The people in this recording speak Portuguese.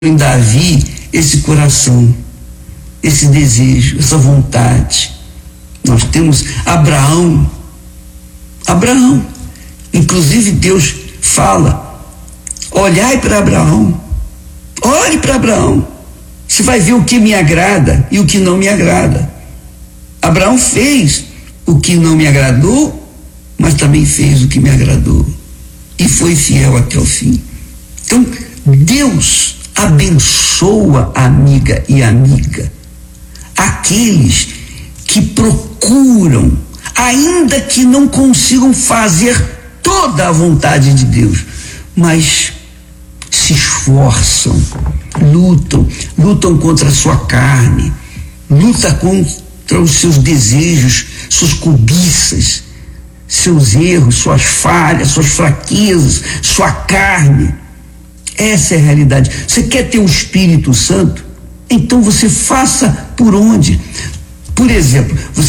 em Davi esse coração, esse desejo, essa vontade. Nós temos Abraão, inclusive Deus fala: olhai para Abraão, olhe para Abraão, você vai ver o que me agrada e o que não me agrada. Abraão fez o que não me agradou, mas também fez o que me agradou e foi fiel até o fim. Então Deus abençoa, amiga e amiga, aqueles que procuram, ainda que não consigam fazer toda a vontade de Deus, mas se esforçam, lutam contra a sua carne, lutam contra os seus desejos, suas cobiças, seus erros, suas falhas, suas fraquezas, sua carne. Essa é a realidade. Você quer ter o Espírito Santo? Então você faça por onde? Por exemplo, você